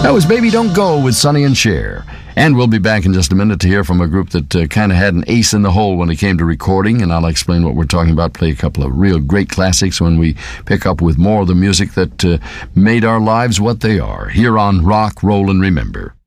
That was Baby Don't Go with Sonny and Cher. And we'll be back in just a minute to hear from a group that kind of had an ace in the hole when it came to recording, and I'll explain what we're talking about, play a couple of real great classics when we pick up with more of the music that made our lives what they are, here on Rock, Roll, and Remember.